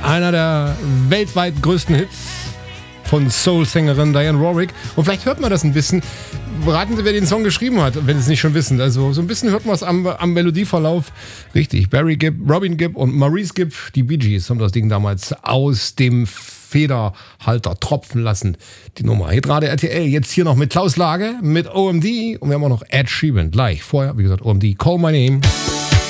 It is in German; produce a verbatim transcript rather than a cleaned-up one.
Einer der weltweit größten Hits von Soul-Sängerin Diane Warwick. Und vielleicht hört man das ein bisschen. Raten Sie, wer den Song geschrieben hat, wenn Sie es nicht schon wissen. Also so ein bisschen hört man es am, am Melodieverlauf. Richtig, Barry Gibb, Robin Gibb und Maurice Gibb, die Bee Gees, haben das Ding damals aus dem Federhalter tropfen lassen. Die Nummer. Hitrate R T L, jetzt hier noch mit Klaus Lage, mit O M D und wir haben auch noch Ed Sheeran gleich. Vorher, wie gesagt, O M D, Call My Name.